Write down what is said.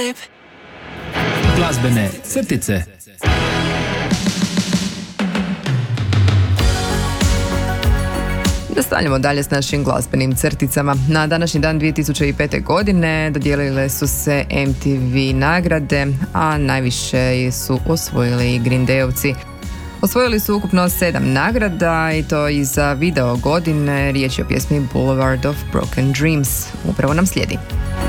Glazbene crtice. Nastavljamo dalje s našim glazbenim crticama. Na današnji dan 2005. godine dodijelile su se MTV nagrade, a najviše su osvojili Green Dayovci. Osvojili su ukupno 7 nagrada i to i za video godine. Riječ je o pjesmi Boulevard of Broken Dreams. Upravo nam slijedi.